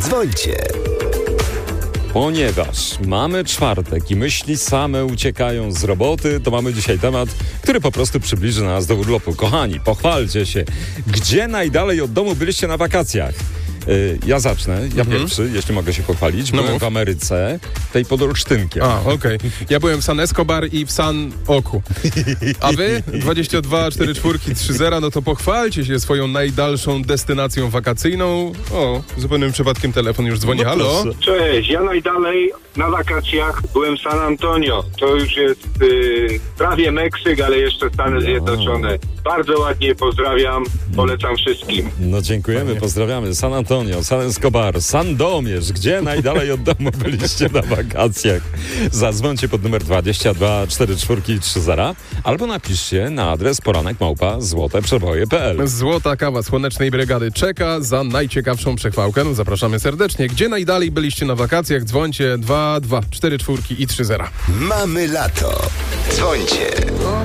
Dzwońcie. Ponieważ mamy czwartek i myśli same uciekają z roboty, to mamy dzisiaj temat, który po prostu przybliży nas do urlopu. Kochani, pochwalcie się. Gdzie najdalej od domu byliście na wakacjach? Ja zacznę, pierwszy, jeśli mogę się pochwalić. Byłem w Ameryce, tej pod Olsztynkiem. Okej. Ja byłem w San Escobar i w San Oku. A wy? 22 44 30, no to pochwalcie się swoją najdalszą destynacją wakacyjną. O, zupełnym przypadkiem telefon już dzwoni. No Halo? proszę. Cześć, ja najdalej na wakacjach byłem w San Antonio. To już jest prawie Meksyk, ale jeszcze Stany Zjednoczone. Bardzo ładnie, pozdrawiam, polecam wszystkim. No dziękujemy, pozdrawiamy. San Antonio, San Escobar, Sandomierz. Gdzie najdalej od domu byliście na wakacjach? Zadzwońcie pod numer 22 44 30 albo napiszcie na adres poranek@złoteprzeboje.pl. Złota kawa Słonecznej Brygady czeka za najciekawszą przechwałkę. No, zapraszamy serdecznie. Gdzie najdalej byliście na wakacjach? Dzwońcie 22 44 i 30. Mamy lato. Dzwońcie.